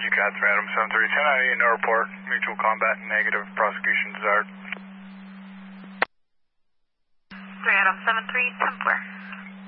GCAT 3 Adam 73, 1098, no report, mutual combat, negative, prosecution desired. 3 Adam 73, 10-4.